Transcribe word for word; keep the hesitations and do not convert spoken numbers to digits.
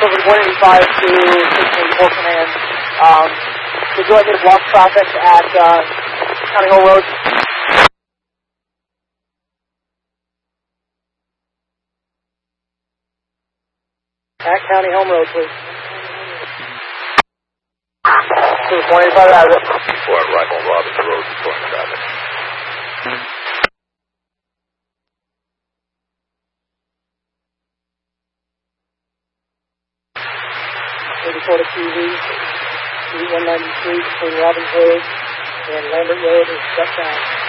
over one eighty-five to six eighty-four command. Um, would you like me to block traffic at uh, County Hall Road? At County Home Road, please. one eighty-five out of it. Before I arrive on Robinson Road, before I traffic. eighty-four to Q V, Route one ninety-three between Robbins Road and Lambert Road is shut down.